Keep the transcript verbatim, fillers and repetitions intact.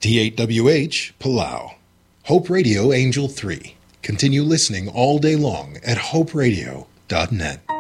T eight W H, Palau. Hope Radio Angel three. Continue listening all day long at hope radio dot net.